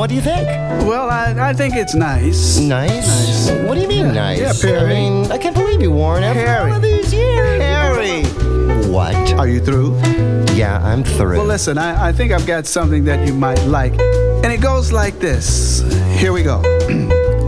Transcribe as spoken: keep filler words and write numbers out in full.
What do you think? Well, I, I think it's nice. Nice? Nice. What do you mean Yeah, nice? yeah, Perry. I mean, I can't believe you, Warren. After Harry. all of these years. Harry! What? Are you through? Yeah, I'm through. Well, listen, I, I think I've got something that you might like. And it goes like this. Here we go.